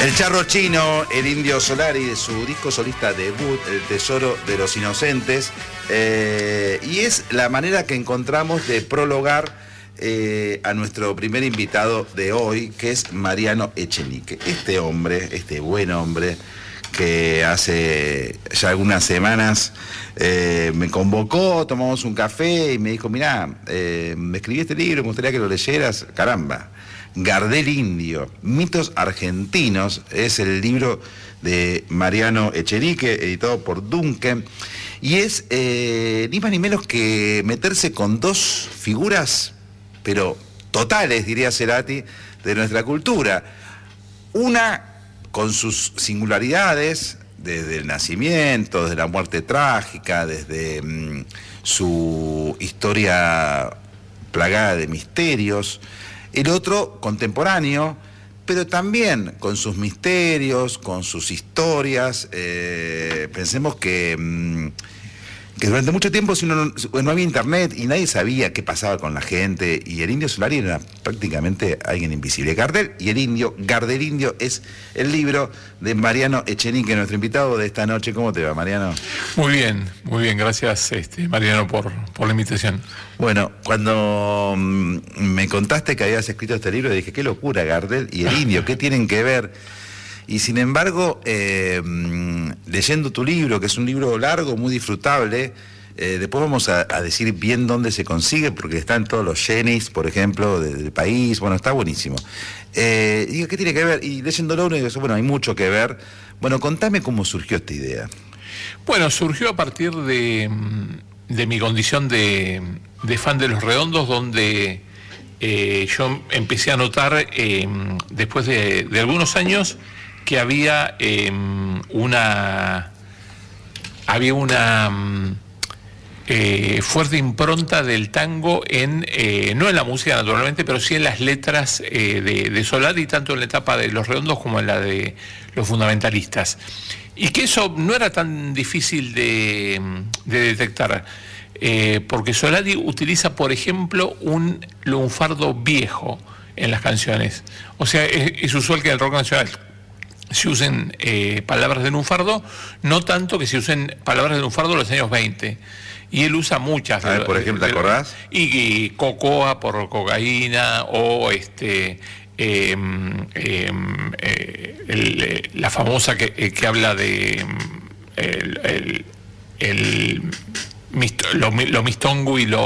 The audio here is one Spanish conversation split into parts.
El Charro Chino, el Indio Solari, de su disco solista debut, El Tesoro de los Inocentes, y es la manera que encontramos de prologar a nuestro primer invitado de hoy, que es Mariano Echenique. Este hombre, este buen hombre, que hace ya algunas semanas me convocó, tomamos un café y me dijo, mirá, me escribí este libro, me gustaría que lo leyeras. Caramba, Gardel Indio, mitos argentinos, es el libro de Mariano Echenique, editado por Duncan, y es ni más ni menos que meterse con dos figuras, pero totales, diría Cerati, de nuestra cultura. Una con sus singularidades, desde el nacimiento, desde la muerte trágica, desde su historia plagada de misterios. El otro contemporáneo, pero también con sus misterios, con sus historias. Pensemos que durante mucho tiempo no había internet y nadie sabía qué pasaba con la gente, y el Indio Solari era prácticamente alguien invisible. Gardel y el Indio, Gardel Indio, es el libro de Mariano Echenique, nuestro invitado de esta noche. ¿Cómo te va, Mariano? Muy bien, gracias Mariano por la invitación. Bueno, cuando me contaste que habías escrito este libro, dije, qué locura, Gardel y el Indio, ¿qué tienen que ver? Y sin embargo, leyendo tu libro, que es un libro largo, muy disfrutable, después vamos a decir bien dónde se consigue, porque está en todos los Genis, por ejemplo, del país. Bueno, está buenísimo. Digo, ¿qué tiene que ver? Y leyéndolo uno digo, bueno, hay mucho que ver. Bueno, contame cómo surgió esta idea. Bueno, surgió a partir de mi condición de fan de Los Redondos, donde yo empecé a notar, después de algunos años, que había una fuerte impronta del tango no en la música naturalmente, pero sí en las letras de Solari, tanto en la etapa de Los Redondos como en la de Los Fundamentalistas. Y que eso no era tan difícil de detectar, porque Solari utiliza, por ejemplo, un lunfardo viejo en las canciones. O sea, es usual que en el rock nacional se usen palabras de lunfardo, no tanto que se usen palabras de lunfardo en los años 20. Y él usa muchas. A ver, por ejemplo, ¿te acordás? Y cocoa por cocaína, o la famosa que habla de lo mistongo y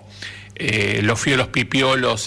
los fiolos pipiolos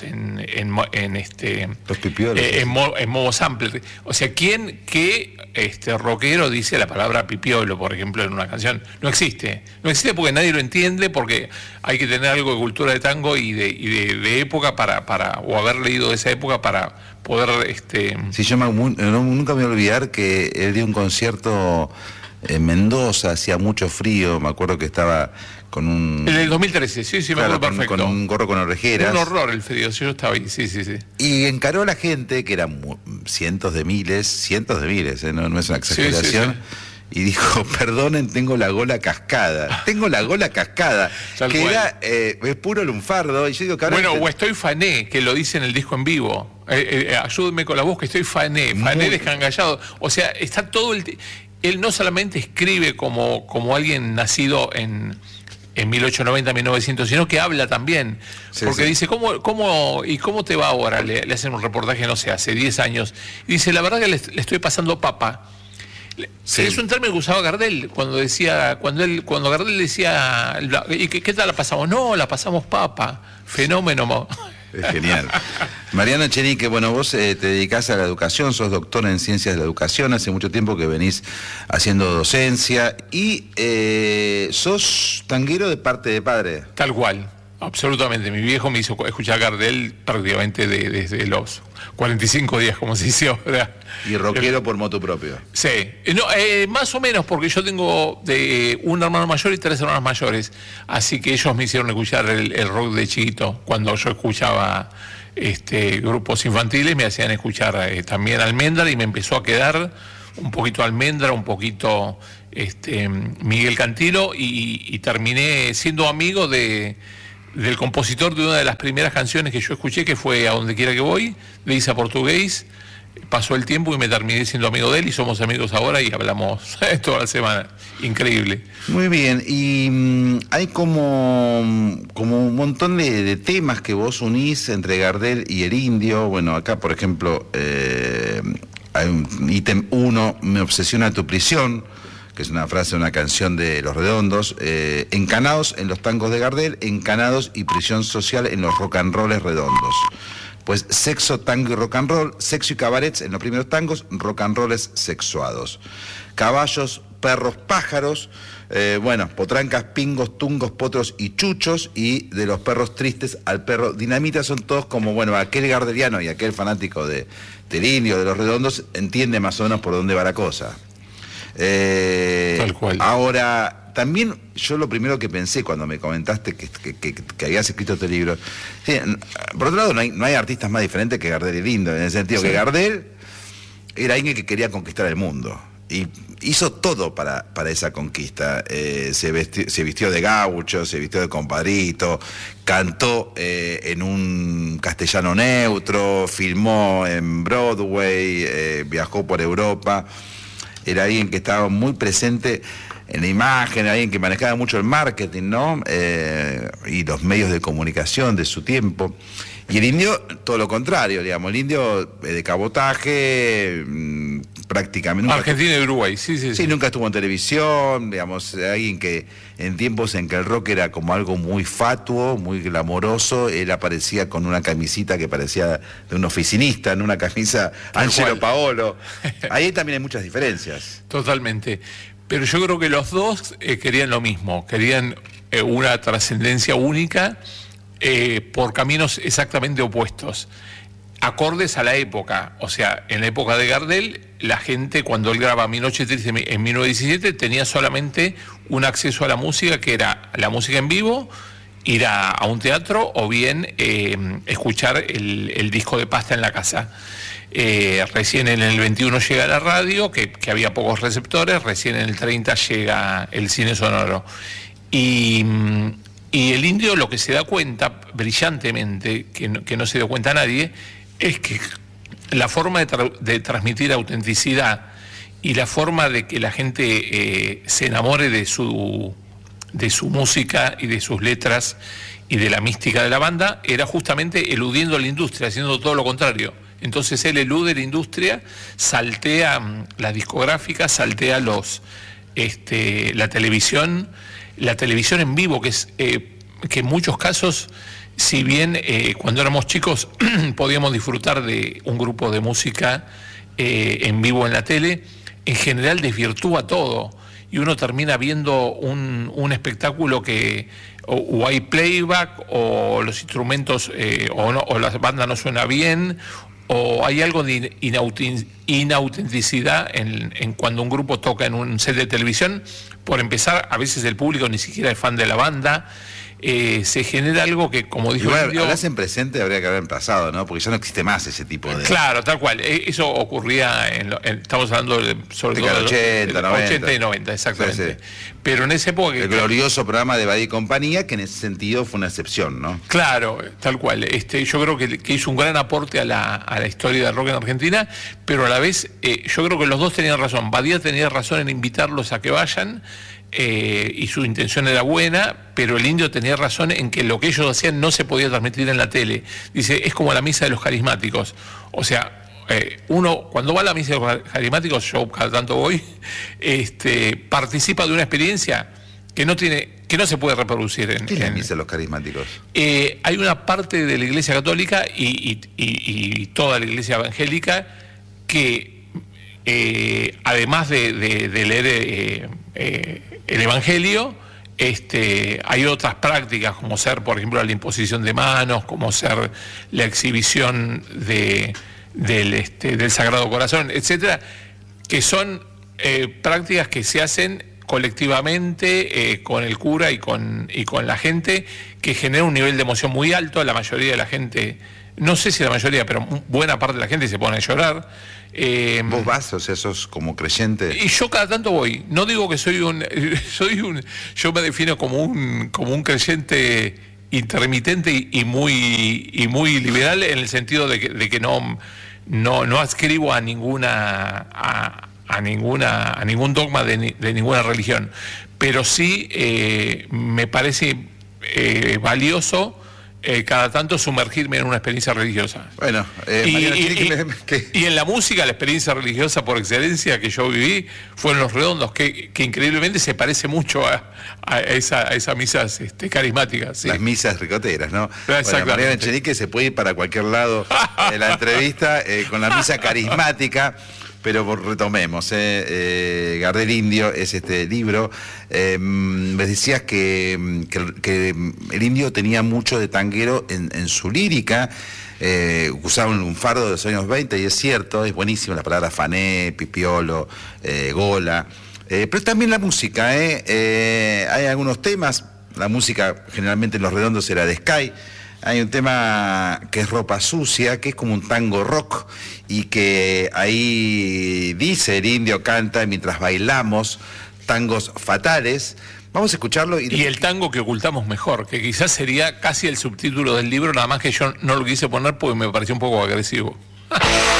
los pipiolos, en modo sampler. O sea, ¿qué rockero dice la palabra pipiolo, por ejemplo, en una canción? No existe porque nadie lo entiende, porque hay que tener algo de cultura de tango y de época o haber leído de esa época para poder Sí, yo nunca me voy a olvidar que él dio un concierto en Mendoza, hacía mucho frío, me acuerdo que estaba con un... En el 2013, sí, me acuerdo perfecto. Con un gorro con orejeras. Un horror el frío, yo estaba ahí, sí. Y encaró a la gente, que eran cientos de miles, no es una exageración, sí. Y dijo, perdonen, tengo la gola cascada. Tengo la gola cascada, que era es puro lunfardo. Y yo digo, bueno, o estoy fané, que lo dice en el disco en vivo. Ayúdenme con la voz, que estoy fané descangallado. O sea, está todo él no solamente escribe como alguien nacido en 1890, 1900, sino que habla también, porque dice, ¿cómo te va ahora? Le hacen un reportaje, no sé, hace 10 años, y dice, la verdad que le estoy pasando papa. Sí. Es un término que usaba Gardel cuando Gardel decía, ¿y qué tal la pasamos? No, la pasamos papa, fenómeno. Es genial. Mariano Echenique, bueno, vos te dedicás a la educación, sos doctor en ciencias de la educación, hace mucho tiempo que venís haciendo docencia y sos tanguero de parte de padre. Tal cual, absolutamente. Mi viejo me hizo escuchar Gardel prácticamente desde los 45 días, como se dice ahora. Y rockero por motu propio. Sí, no, más o menos, porque yo tengo un hermano mayor y 3 hermanos mayores, así que ellos me hicieron escuchar el rock de chiquito. Cuando yo escuchaba grupos infantiles, me hacían escuchar también Almendra, y me empezó a quedar un poquito Almendra, un poquito Miguel Cantilo, y terminé siendo amigo del compositor de una de las primeras canciones que yo escuché, que fue A Donde Quiera que Voy, de Isa Portugués, pasó el tiempo y me terminé siendo amigo de él y somos amigos ahora y hablamos toda la semana. Increíble. Muy bien, y hay como un montón de temas que vos unís entre Gardel y el Indio. Bueno, acá por ejemplo hay un ítem 1, me obsesiona tu prisión, que es una frase de una canción de Los Redondos, encanados en los tangos de Gardel, encanados y prisión social en los rock and rolls redondos. Pues sexo, tango y rock and roll, sexo y cabarets en los primeros tangos, rock and rolls sexuados. Caballos, perros, pájaros, bueno, potrancas, pingos, tungos, potros y chuchos, y de los perros tristes al perro dinamita, son todos como, bueno, aquel gardeliano y aquel fanático del Indio, de Los Redondos, entiende más o menos por dónde va la cosa. Tal cual. Ahora, también yo lo primero que pensé cuando me comentaste que habías escrito este libro, sí, por otro lado no hay artistas más diferentes que Gardel y el Indio, en el sentido que Gardel era alguien que quería conquistar el mundo y hizo todo para esa conquista. Se vistió de gaucho, se vistió de compadrito, cantó en un castellano neutro, filmó en Broadway, viajó por Europa. Era alguien que estaba muy presente en la imagen, alguien que manejaba mucho el marketing, ¿no? Y los medios de comunicación de su tiempo. Y el Indio, todo lo contrario, digamos, el Indio de cabotaje, prácticamente... Argentina y Uruguay, sí. Sí, nunca estuvo en televisión, digamos, alguien que en tiempos en que el rock era como algo muy fatuo, muy glamoroso, él aparecía con una camisita que parecía de un oficinista, en una camisa Angelo Paolo. Ahí también hay muchas diferencias. Totalmente. Pero yo creo que los dos querían lo mismo, querían una trascendencia única por caminos exactamente opuestos, acordes a la época. O sea, en la época de Gardel, la gente cuando él graba Mi Noche Triste en 1917 tenía solamente un acceso a la música, que era la música en vivo, ir a un teatro o bien escuchar el disco de pasta en la casa. Recién en el 21 llega la radio, que había pocos receptores, recién en el 30 llega el cine sonoro. Y el Indio lo que se da cuenta brillantemente, que no se dio cuenta nadie, es que la forma de transmitir autenticidad y la forma de que la gente se enamore de su música y de sus letras y de la mística de la banda era justamente eludiendo la industria, haciendo todo lo contrario. Entonces él elude la industria, saltea las discográficas, saltea la televisión en vivo, que es que en muchos casos, si bien cuando éramos chicos podíamos disfrutar de un grupo de música en vivo en la tele, en general desvirtúa todo y uno termina viendo un espectáculo que o hay playback o los instrumentos o la banda no suena bien, o hay algo de inautenticidad en cuando un grupo toca en un set de televisión. Por empezar, a veces el público ni siquiera es fan de la banda. Se genera algo que, como dijo el Indio... Hablas en presente, habría que haber en pasado, ¿no? Porque ya no existe más ese tipo de... Claro, tal cual. Eso ocurría, estamos hablando sobre todo de 80 y 90, exactamente. Sí. Pero en esa época... El glorioso programa de Badía y compañía, que en ese sentido fue una excepción, ¿no? Claro, tal cual. Yo creo que hizo un gran aporte a la historia del rock en Argentina, pero a la vez yo creo que los dos tenían razón. Badía tenía razón en invitarlos a que vayan, y su intención era buena, pero el Indio tenía razón en que lo que ellos hacían no se podía transmitir en la tele. Dice, es como la misa de los carismáticos. O sea, uno cuando va a la misa de los carismáticos, yo cada tanto voy, participa de una experiencia que no se puede reproducir. ¿Qué es la misa de los carismáticos? Hay una parte de la Iglesia Católica y toda la Iglesia Evangélica que además de leer el Evangelio, hay otras prácticas, como ser, por ejemplo, la imposición de manos, como ser la exhibición del Sagrado Corazón, etcétera, que son prácticas que se hacen colectivamente con el cura y con la gente, que genera un nivel de emoción muy alto. La mayoría de la gente, no sé si la mayoría, pero buena parte de la gente se pone a llorar. ¿Vos vas? O sea, sos como creyente. Y yo cada tanto voy. No digo que yo me defino como un creyente intermitente y muy liberal, en el sentido de que no adscribo a ningún dogma de ninguna religión, pero sí me parece valioso cada tanto sumergirme en una experiencia religiosa. Bueno, y en la música, la experiencia religiosa por excelencia que yo viví fueron Los Redondos, que increíblemente se parece mucho a esas misas carismáticas. ¿Sí? Las misas ricoteras, ¿no? Exactamente. Bueno, Mariano Echenique se puede ir para cualquier lado de la entrevista con la misa carismática. Pero retomemos, Gardel Indio es este libro. Me decías que el Indio tenía mucho de tanguero en su lírica. Usaba un lunfardo de los años 20, y es cierto, es buenísimo la palabra fané, pipiolo, gola. Pero también la música, hay algunos temas. La música generalmente en Los Redondos era de Sky. Hay un tema que es Ropa Sucia, que es como un tango rock, y que ahí dice el Indio, canta mientras bailamos tangos fatales. Vamos a escucharlo. Y el tango que ocultamos mejor, que quizás sería casi el subtítulo del libro, nada más que yo no lo quise poner porque me pareció un poco agresivo.